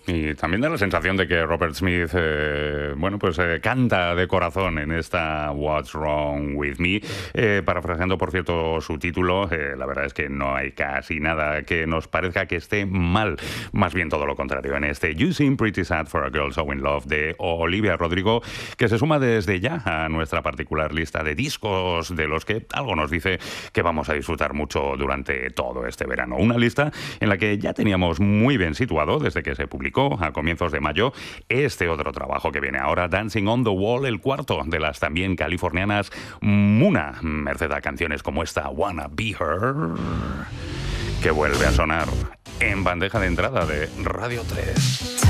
Y también da la sensación de que Robert Smith, canta de corazón en esta What's Wrong With Me. Parafraseando, por cierto, su título, la verdad es que no hay casi nada que nos parezca que esté mal. Más bien todo lo contrario. En este You Seem Pretty Sad for a Girl So In Love de Olivia Rodrigo, que se suma desde ya a nuestra particular lista de discos de los que algo nos dice que vamos a disfrutar mucho durante todo este verano. Una lista en la que ya teníamos muy bien situado desde que se publicó a comienzos de mayo este otro trabajo que viene ahora, Dancing on the Wall, el cuarto de las también californianas Muna, merced a canciones como esta Wanna Be Her, que vuelve a sonar en bandeja de entrada de Radio 3.